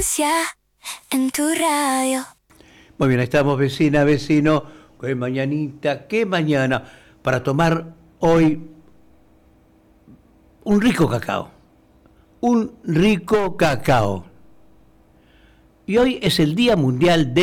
Frecuencia en tu radio. Muy bien, estamos vecina, vecino. Qué mañanita, qué mañana para tomar hoy un rico cacao. Un rico cacao. Y hoy es el Día Mundial de